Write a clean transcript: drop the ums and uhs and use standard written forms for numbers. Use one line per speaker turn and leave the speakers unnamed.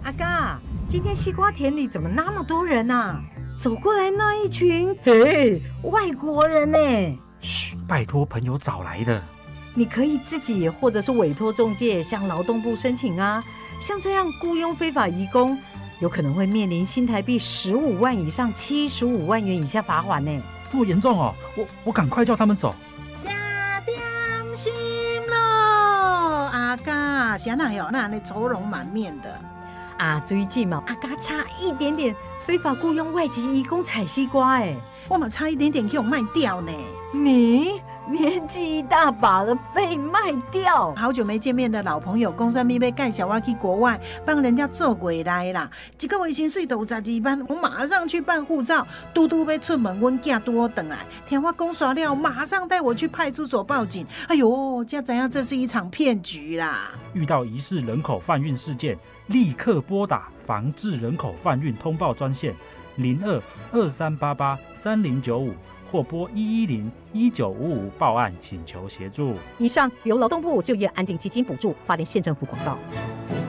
阿嘎，今天西瓜田里怎么那么多人啊？走过来那一群，嘿，外国人呢？
嘘，拜托朋友找来的。
你可以自己或者是委托中介向劳动部申请啊。像这样雇佣非法移工，有可能会面临新台币15万以上75万元以下罚款呢。
这么严重哦？我赶快叫他们走。
吃点心咯，阿嘎，谁哪有那愁容满面的？
啊，最近嘛，阿嘎差一点点非法雇佣外籍移工采西瓜，
我们差一点点给我卖掉呢。
你年纪一大把了，被卖掉？
好久没见面的老朋友，讲什么要介绍我去国外帮人家做回来啦？一个月薪水都有12万，我马上去办护照。嘟嘟要出门，阮囝拄好回来，听我讲耍了，马上带我去派出所报警。哎呦，才知影这是一场骗局啦！
遇到疑似人口贩运事件，立刻拨打防治人口贩运通报专线02-2388-3095。或拨110-1955报案请求协助。
以上由劳动部就业安定基金补助，花莲县政府广告。